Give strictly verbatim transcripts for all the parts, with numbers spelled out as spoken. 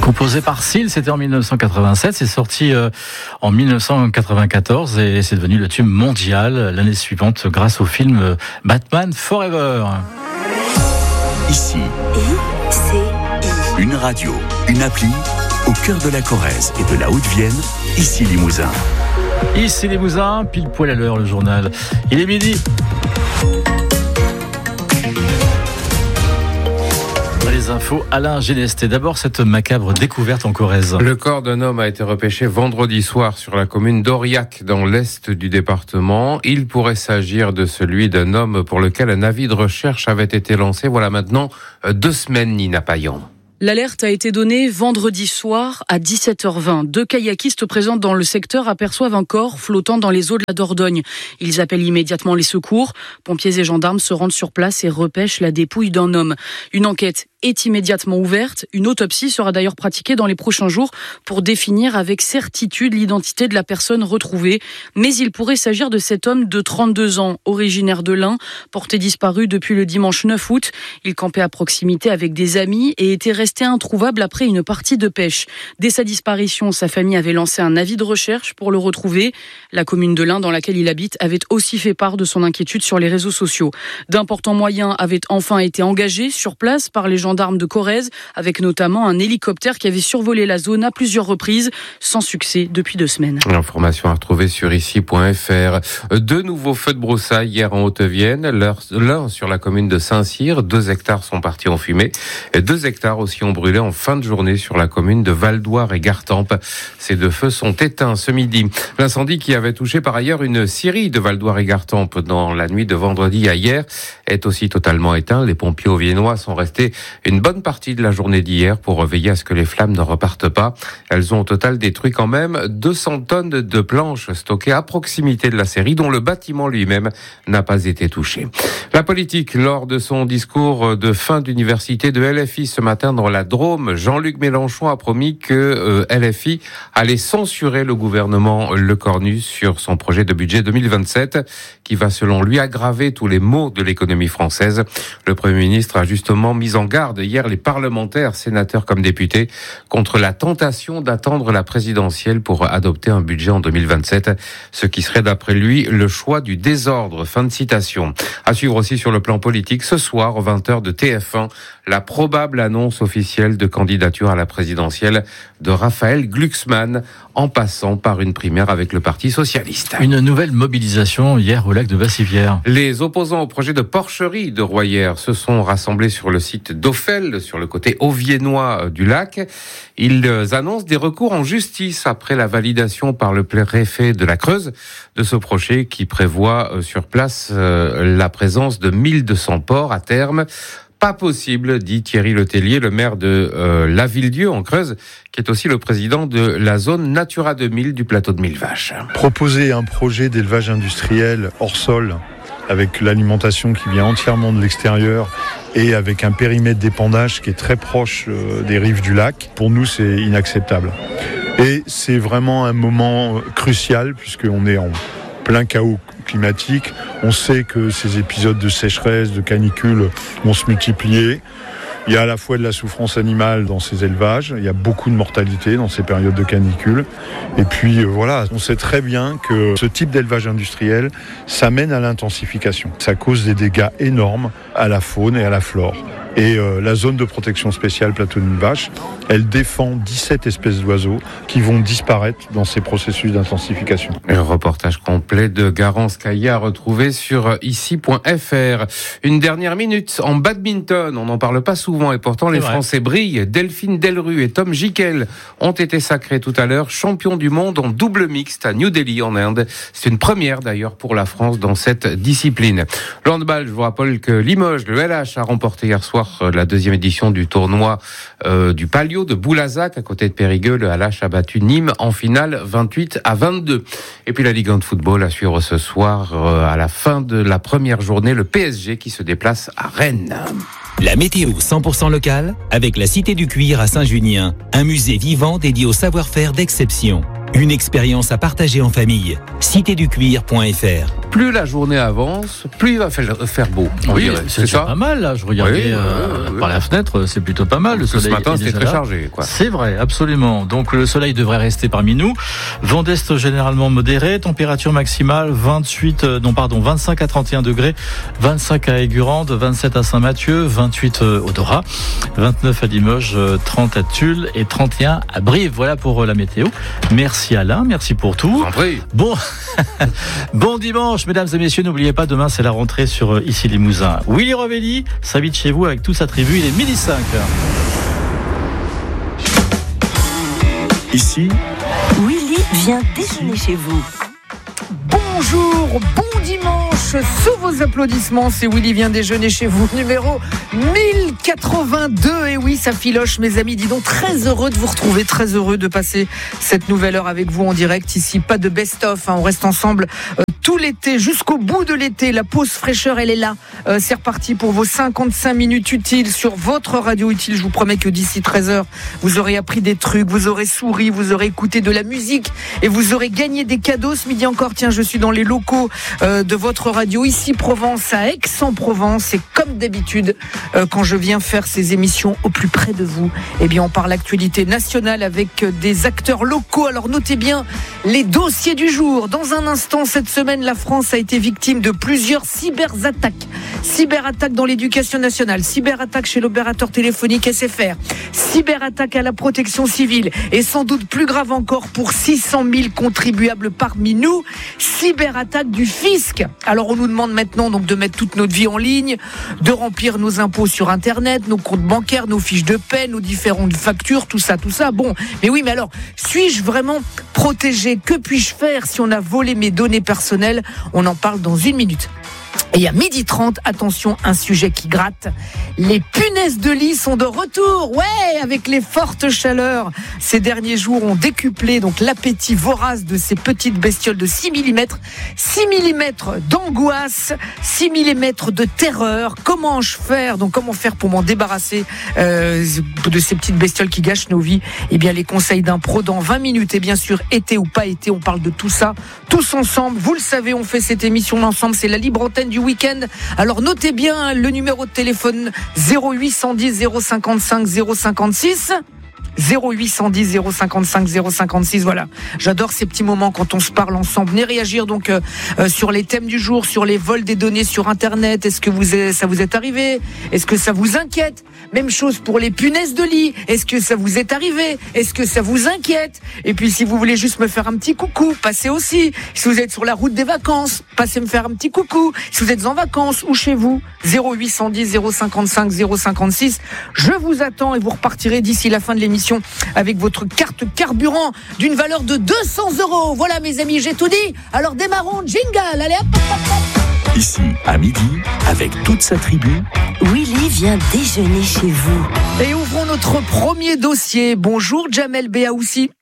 Composé par Seal, c'était en dix-neuf cent quatre-vingt-sept, c'est sorti euh, en dix-neuf cent quatre-vingt-quatorze et c'est devenu le tube mondial l'année suivante grâce au film euh, Batman Forever. Ici, I C I. Une radio, une appli, au cœur de la Corrèze et de la Haute-Vienne, ici Limousin. Ici Limousin, pile poil à l'heure le journal. Il est midi. Les infos, Alain Génesté. D'abord, cette macabre découverte en Corrèze. Le corps d'un homme a été repêché vendredi soir sur la commune d'Aurillac, dans l'est du département. Il pourrait s'agir de celui d'un homme pour lequel un avis de recherche avait été lancé. Voilà maintenant deux semaines, Nina Payan. L'alerte a été donnée vendredi soir à dix-sept heures vingt. Deux kayakistes présents dans le secteur aperçoivent un corps flottant dans les eaux de la Dordogne. Ils appellent immédiatement les secours. Pompiers et gendarmes se rendent sur place et repêchent la dépouille d'un homme. Une enquête est immédiatement ouverte. Une autopsie sera d'ailleurs pratiquée dans les prochains jours pour définir avec certitude l'identité de la personne retrouvée. Mais il pourrait s'agir de cet homme de trente-deux ans, originaire de l'Ain, porté disparu depuis le dimanche neuf août. Il campait à proximité avec des amis et était resté introuvable après une partie de pêche. Dès sa disparition, sa famille avait lancé un avis de recherche pour le retrouver. La commune de l'Ain, dans laquelle il habite, avait aussi fait part de son inquiétude sur les réseaux sociaux. D'importants moyens avaient enfin été engagés sur place par les gendarmes de Corrèze, avec notamment un hélicoptère qui avait survolé la zone à plusieurs reprises, sans succès depuis deux semaines. L'information à retrouver sur ici point f r. Deux nouveaux feux de broussailles hier en Haute-Vienne, l'un sur la commune de Saint-Cyr, deux hectares sont partis en fumée, et deux hectares aussi ont brûlé en fin de journée sur la commune de Val-d'Oire et Gartempe. Ces deux feux sont éteints ce midi. L'incendie qui avait touché par ailleurs une scierie de Val-d'Oire et Gartempe dans la nuit de vendredi à hier est aussi totalement éteint. Les pompiers auviennois sont restés une bonne partie de la journée d'hier pour veiller à ce que les flammes ne repartent pas. Elles ont au total détruit quand même deux cents tonnes de planches stockées à proximité de la scierie dont le bâtiment lui-même n'a pas été touché. La politique, lors de son discours de fin d'université de L F I ce matin dans la Drôme, Jean-Luc Mélenchon a promis que euh, L F I allait censurer le gouvernement Lecornu sur son projet de budget deux mille vingt-sept qui va selon lui aggraver tous les maux de l'économie française. Le Premier ministre a justement mis en garde hier les parlementaires, sénateurs comme députés, contre la tentation d'attendre la présidentielle pour adopter un budget en deux mille vingt-sept, ce qui serait d'après lui le choix du désordre. Fin de citation. À suivre aussi sur le plan politique, ce soir aux vingt heures de T F un, la probable annonce officielle de candidature à la présidentielle de Raphaël Glucksmann, en passant par une primaire avec le Parti socialiste. Une nouvelle mobilisation hier au lac de Bassivière. Les opposants au projet de porcherie de Royères se sont rassemblés sur le site d'Offel, sur le côté auviennois du lac. Ils annoncent des recours en justice après la validation par le préfet de la Creuse de ce projet qui prévoit sur place la présence de mille deux cents porcs à terme. Pas possible, dit Thierry Letellier, le maire de euh, La Villedieu en Creuse, qui est aussi le président de la zone Natura deux mille du plateau de Mille Vaches. Proposer un projet d'élevage industriel hors sol, avec l'alimentation qui vient entièrement de l'extérieur et avec un périmètre d'épandage qui est très proche euh, des rives du lac, pour nous c'est inacceptable. Et c'est vraiment un moment crucial puisqu'on est en plein chaos climatique. On sait que ces épisodes de sécheresse, de canicule vont se multiplier. Il y a à la fois de la souffrance animale dans ces élevages, il y a beaucoup de mortalité dans ces périodes de canicule. Et puis euh, voilà, on sait très bien que ce type d'élevage industriel, ça mène à l'intensification. Ça cause des dégâts énormes à la faune et à la flore. Et euh, la zone de protection spéciale Plateau de Mille Vaches, elle défend dix-sept espèces d'oiseaux qui vont disparaître dans ces processus d'intensification. Un reportage complet de Garance Caillat retrouvé sur ici point f r. Une dernière minute en badminton, on n'en parle pas souvent et pourtant les Français brillent. Delphine Delru et Tom Jikel ont été sacrés tout à l'heure champions du monde en double mixte à New Delhi en Inde. C'est une première d'ailleurs pour la France dans cette discipline. Le handball, je vous rappelle que Limoges, le L H, a remporté hier soir la deuxième édition du tournoi euh, du Palio de Boulazac à côté de Périgueux. Le L H a battu Nîmes en finale vingt-huit à vingt-deux. Et puis la Ligue un de football à suivre ce soir euh, à la fin de la première journée, le P S G qui se déplace à Rennes. La météo cent pour cent locale avec la Cité du Cuir à Saint-Junien, un musée vivant dédié au savoir-faire d'exception. Une expérience à partager en famille. cité du cuir point f r. Plus la journée avance, plus il va faire beau. Oui, c'est, c'est ça. Pas mal là. Je regardais oui, euh, oui, oui. par la fenêtre, c'est plutôt pas mal. Le soleil ce matin, c'était très là. chargé. Quoi. C'est vrai, absolument. Donc le soleil devrait rester parmi nous. Vent d'est généralement modéré, température maximale vingt-huit, euh, non pardon, vingt-cinq à trente et un degrés, vingt-cinq à Aigurande, vingt-sept à Saint-Mathieu, vingt-huit euh, au Dora, vingt-neuf à Limoges, euh, trente à Tulle et trente et un à Brive. Voilà pour euh, la météo. Merci Alain, merci pour tout. Bon, bon dimanche. Mesdames et messieurs, n'oubliez pas, demain c'est la rentrée sur euh, Ici Limousin. Willy Rovelli s'invite chez vous avec toute sa tribu, il est midi cinq. Ici, Willy vient déjeuner chez vous. Bonjour, bon dimanche, sous vos applaudissements, c'est Willy vient déjeuner chez vous, numéro mille quatre-vingt-deux, et oui, ça filoche mes amis, dis donc, très heureux de vous retrouver, très heureux de passer cette nouvelle heure avec vous en direct, ici, pas de best-of, hein, on reste ensemble euh, tout l'été, jusqu'au bout de l'été, la pause fraîcheur, elle est là, euh, c'est reparti pour vos cinquante-cinq minutes utiles sur votre radio utile, je vous promets que d'ici treize heures, vous aurez appris des trucs, vous aurez souri, vous aurez écouté de la musique, et vous aurez gagné des cadeaux ce midi encore, tiens, je suis dans les locaux euh, de votre radio ici Provence à Aix-en-Provence et comme d'habitude euh, quand je viens faire ces émissions au plus près de vous, eh bien on parle actualité nationale avec des acteurs locaux. Alors notez bien les dossiers du jour. Dans un instant, cette semaine, la France a été victime de plusieurs cyberattaques. Cyberattaques dans l'éducation nationale, cyberattaques chez l'opérateur téléphonique S F R, cyberattaques à la protection civile et sans doute plus grave encore pour six cent mille contribuables parmi nous, cyberattaque du fisc. Alors on nous demande maintenant donc de mettre toute notre vie en ligne, de remplir nos impôts sur internet, nos comptes bancaires, nos fiches de paie, nos différentes factures, tout ça, tout ça. Bon, mais oui, mais alors, suis-je vraiment protégé? Que puis-je faire si on a volé mes données personnelles? On en parle dans une minute. Et à midi trente, attention, un sujet qui gratte. Les punaises de lit sont de retour. Ouais, avec les fortes chaleurs. Ces derniers jours ont décuplé donc l'appétit vorace de ces petites bestioles de six millimètres. six millimètres d'angoisse, six millimètres de terreur. Comment je faire? Donc comment faire pour m'en débarrasser euh, de ces petites bestioles qui gâchent nos vies? Eh bien, les conseils d'un pro dans vingt minutes. Et bien sûr, été ou pas été, on parle de tout ça. Tous ensemble. Vous le savez, on fait cette émission ensemble. C'est la libre antenne du week-end. Alors notez bien le numéro de téléphone zéro huit cent dix zéro cinquante-cinq zéro cinquante-six. zéro huit cent dix zéro cinquante-cinq zéro cinquante-six. Voilà, j'adore ces petits moments quand on se parle ensemble. Venez réagir donc euh, euh, sur les thèmes du jour, sur les vols des données sur internet. Est-ce que vous est, ça vous est arrivé? Est-ce que ça vous inquiète? Même chose pour les punaises de lit. Est-ce que ça vous est arrivé? Est-ce que ça vous inquiète? Et puis si vous voulez juste me faire un petit coucou, passez aussi. Si vous êtes sur la route des vacances, passez me faire un petit coucou. Si vous êtes en vacances ou chez vous, zéro huit cent dix zéro cinquante-cinq zéro cinquante-six. Je vous attends et vous repartirez d'ici la fin de l'émission avec votre carte carburant d'une valeur de deux cents euros. Voilà mes amis, j'ai tout dit. Alors démarrons, jingle. Allez hop, hop, hop. Ici, à midi, avec toute sa tribu, Willy vient déjeuner chez vous. Et ouvrons notre premier dossier. Bonjour Jamel Beaoussi.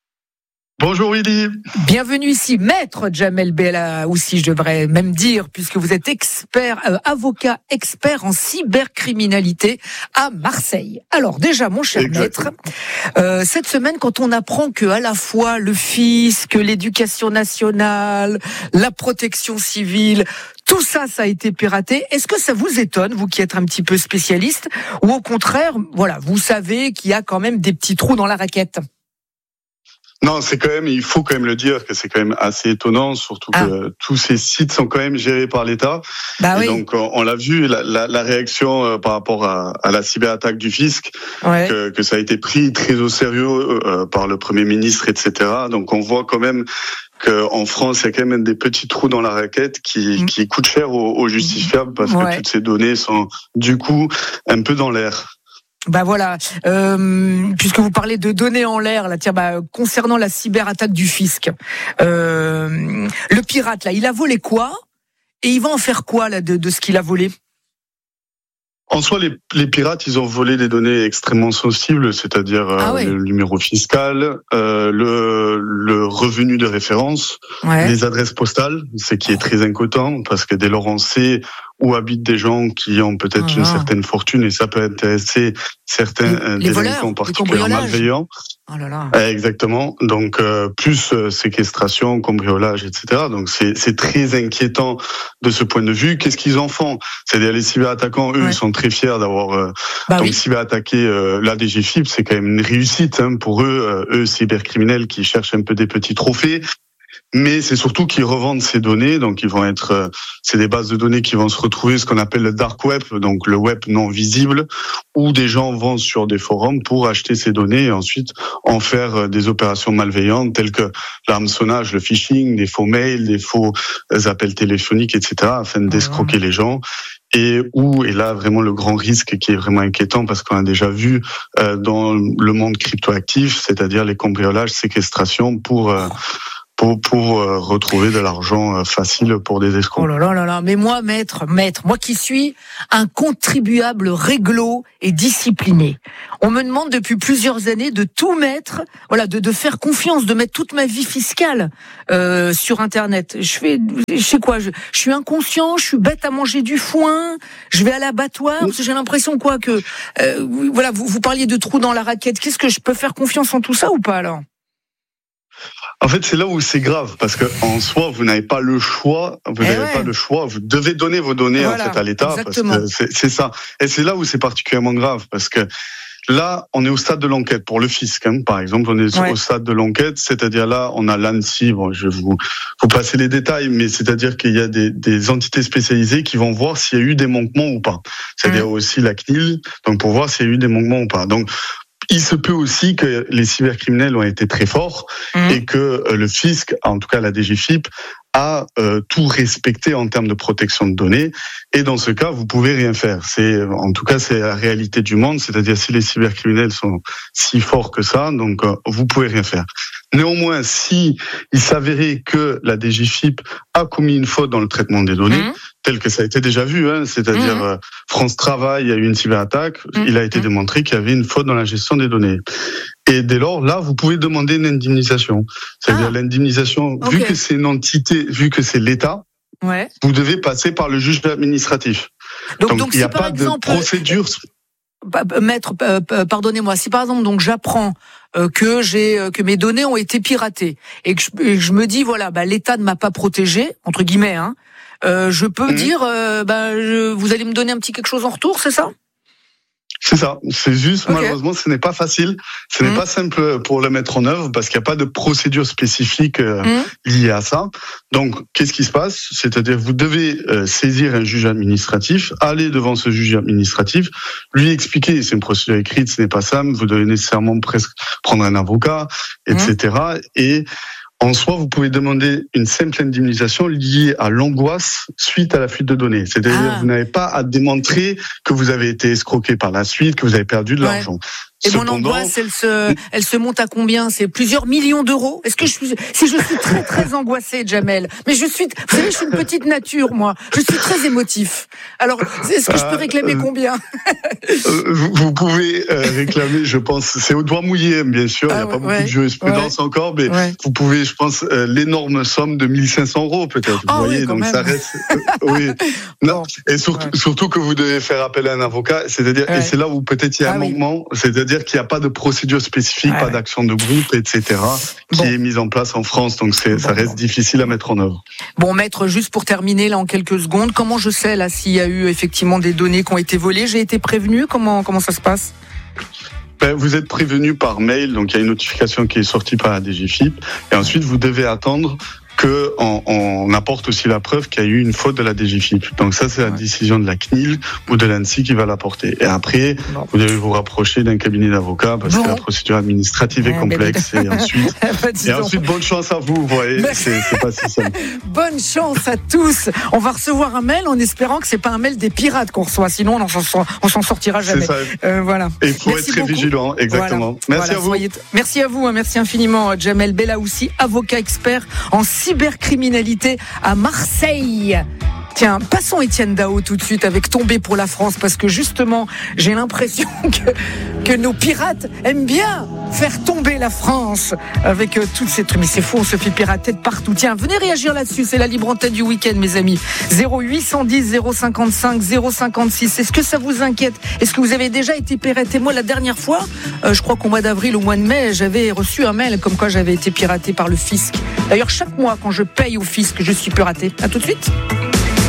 Bonjour Willy. Bienvenue ici, maître Jamel Beaoussi, je devrais même dire, puisque vous êtes expert, euh, avocat expert en cybercriminalité à Marseille. Alors déjà, mon cher Exactement. maître, euh, cette semaine, quand on apprend que à la fois le fisc, l'éducation nationale, la protection civile, tout ça, ça a été piraté. Est-ce que ça vous étonne, vous qui êtes un petit peu spécialiste, ou au contraire, voilà, vous savez qu'il y a quand même des petits trous dans la raquette? Non, c'est quand même, il faut quand même le dire que c'est quand même assez étonnant, surtout ah. que tous ces sites sont quand même gérés par l'État. Bah et oui. donc, on, on l'a vu, la, la, la réaction euh, par rapport à, à la cyberattaque du fisc, ouais. que, que ça a été pris très au sérieux euh, par le Premier ministre, et cetera. Donc, on voit quand même qu'en France, il y a quand même des petits trous dans la raquette qui, mmh. qui coûtent cher aux, aux justifiables parce ouais. que toutes ces données sont, du coup, un peu dans l'air. Bah voilà, euh, puisque vous parlez de données en l'air, là, tiens, bah, concernant la cyberattaque du fisc, euh, le pirate, là, il a volé quoi? Et il va en faire quoi, là, de, de ce qu'il a volé? En soi, les, les pirates, ils ont volé des données extrêmement sensibles, c'est-à-dire ah ouais. euh, le numéro fiscal, euh, le, le revenu de référence, ouais. les adresses postales, ce qui est très inquiétant, parce que dès lors on sait où habitent des gens qui ont peut-être ah. une certaine fortune, et ça peut intéresser certains les, les délinquants voleurs, particulièrement malveillants. Oh là là. Exactement. Donc euh, plus euh, séquestration, cambriolage, et cetera. Donc c'est c'est très inquiétant de ce point de vue. Qu'est-ce qu'ils en font ? C'est-à-dire les cyberattaquants, eux, ouais. ils sont très fiers d'avoir euh, bah donc oui. cyberattaqué euh, la D G F I P. C'est quand même une réussite hein, pour eux, euh, eux cybercriminels qui cherchent un peu des petits trophées. Mais c'est surtout qu'ils revendent ces données, donc ils vont être, euh, c'est des bases de données qui vont se retrouver, ce qu'on appelle le dark web, donc le web non visible, où des gens vont sur des forums pour acheter ces données et ensuite en faire des opérations malveillantes telles que l'hameçonnage, le phishing, des faux mails, des faux appels téléphoniques, et cetera, afin d'escroquer mmh. les gens. Et où est là vraiment le grand risque qui est vraiment inquiétant parce qu'on a déjà vu euh, dans le monde cryptoactif, c'est-à-dire les cambriolages, séquestrations pour euh, Pour, pour euh, retrouver de l'argent euh, facile pour des escrocs. Oh là là là là, mais moi, maître, maître, moi qui suis un contribuable réglo et discipliné, on me demande depuis plusieurs années de tout mettre, voilà, de, de faire confiance, de mettre toute ma vie fiscale euh, sur Internet. Je fais, je sais quoi, je, je suis inconscient, je suis bête à manger du foin, je vais à l'abattoir, parce que j'ai l'impression quoi que, euh, voilà, vous, vous parliez de trous dans la raquette. Qu'est-ce que je peux faire confiance en tout ça ou pas alors ? En fait, c'est là où c'est grave, parce que en soi, vous n'avez pas le choix, vous n'avez ouais. pas le choix, vous devez donner vos données voilà, en fait à l'État, exactement. parce que c'est, c'est ça. Et c'est là où c'est particulièrement grave, parce que là, on est au stade de l'enquête pour le fisc, hein, par exemple, on est ouais. au stade de l'enquête, c'est-à-dire là, on a l'ANSSI, bon, je vais vous, vous passer les détails, mais c'est-à-dire qu'il y a des, des entités spécialisées qui vont voir s'il y a eu des manquements ou pas. C'est-à-dire mmh. aussi la C N I L, donc pour voir s'il y a eu des manquements ou pas. Donc, il se peut aussi que les cybercriminels ont été très forts mmh. et que le fisc, en tout cas la D G F I P, a euh, tout respecté en termes de protection de données. Et dans ce cas, vous pouvez rien faire. C'est, en tout cas, c'est la réalité du monde. C'est-à-dire, si les cybercriminels sont si forts que ça, donc euh, vous pouvez rien faire. Néanmoins, si il s'avérait que la D G F I P a commis une faute dans le traitement des données, mmh. tel que ça a été déjà vu, hein, c'est-à-dire mmh. euh, France Travail, il y a eu une cyberattaque, mmh. il a été mmh. démontré qu'il y avait une faute dans la gestion des données. Et dès lors, là, vous pouvez demander une indemnisation. C'est-à-dire ah. l'indemnisation, okay. vu que c'est une entité, vu que c'est l'État, ouais. vous devez passer par le juge administratif. Donc, donc, donc il n'y a si par pas exemple, de procédure. Maître, euh, pardonnez-moi, si par exemple, donc j'apprends euh, que j'ai euh, que mes données ont été piratées et que je, et que je me dis voilà, bah l'État ne m'a pas protégé entre guillemets, hein, euh, je peux mmh. dire euh, bah je, vous allez me donner un petit quelque chose en retour, c'est ça ? C'est ça, c'est juste, okay. malheureusement, ce n'est pas facile, ce n'est mmh. pas simple pour le mettre en œuvre parce qu'il n'y a pas de procédure spécifique euh, mmh. liée à ça. Donc, qu'est-ce qui se passe ? C'est-à-dire, vous devez euh, saisir un juge administratif, aller devant ce juge administratif, lui expliquer, c'est une procédure écrite, ce n'est pas simple, vous devez nécessairement presque prendre un avocat, et cetera. Mmh. Et en soi, vous pouvez demander une simple indemnisation liée à l'angoisse suite à la fuite de données. C'est-à-dire, ah. vous n'avez pas à démontrer que vous avez été escroqué par la suite, que vous avez perdu de ouais. l'argent. Et Cependant, mon angoisse, elle se, elle se monte à combien ? C'est plusieurs millions d'euros. Est-ce que je suis, si je suis très très angoissée, Jamel, mais je suis, vous savez, je suis une petite nature, moi. Je suis très émotif. Alors, est-ce que je peux réclamer combien ? vous, vous pouvez euh, réclamer, je pense, c'est au doigt mouillé, bien sûr. Ah, il n'y a pas ouais, beaucoup de jurisprudence ouais. encore, mais ouais. vous pouvez, je pense, euh, l'énorme somme de mille cinq cents euros peut-être. Oh, vous voyez, oui, donc même. ça reste. Euh, oui. Non. Bon. Et surtout, ouais. surtout que vous devez faire appel à un avocat. C'est-à-dire, ouais. et c'est là où peut-être il y a ah, un oui. manquement. C'est-à-dire dire qu'il n'y a pas de procédure spécifique, ouais. pas d'action de groupe, et cetera, bon. qui est mise en place en France. Donc c'est, bon, ça reste bon. difficile à mettre en œuvre. Bon, maître, juste pour terminer là en quelques secondes, comment je sais là s'il y a eu effectivement des données qui ont été volées ? J'ai été prévenu. Comment comment ça se passe ? Ben, vous êtes prévenu par mail, donc il y a une notification qui est sortie par la D G F I P, et ensuite vous devez attendre que on, on apporte aussi la preuve qu'il y a eu une faute de la D G F I P. Donc ça, c'est la ouais. décision de la C N I L ou de l'ANSSI qui va l'apporter. Et après, bon. vous devez vous rapprocher d'un cabinet d'avocats parce bon. que la procédure administrative ouais, est complexe. Et ensuite, et ensuite, bonne chance à vous. Vous voyez, c'est, c'est pas si simple. Bonne chance à tous. On va recevoir un mail en espérant que c'est pas un mail des pirates qu'on reçoit. Sinon, on s'en, on s'en sortira jamais. C'est ça. Euh, voilà. Et il faut merci être très beaucoup. vigilant. Exactement. Voilà. Merci voilà. à vous. Soyez... Merci à vous. Merci infiniment, Jamel Belaoussi, avocat expert en cybercriminalité à Marseille. Tiens, passons Étienne Dao tout de suite avec Tomber pour la France, parce que justement, j'ai l'impression que, que nos pirates aiment bien faire tomber la France avec euh, toutes ces trucs. Mais c'est faux, on se fait pirater de partout. Tiens, venez réagir là-dessus, c'est la libre antenne du week-end, mes amis. zéro huit cent dix zéro cinquante-cinq zéro cinquante-six. Est-ce que ça vous inquiète? Est-ce que vous avez déjà été piraté? Moi, la dernière fois, euh, je crois qu'au mois d'avril, au mois de mai, j'avais reçu un mail comme quoi j'avais été piraté par le fisc. D'ailleurs, chaque mois, quand je paye au fisc, je suis piraté. À tout de suite.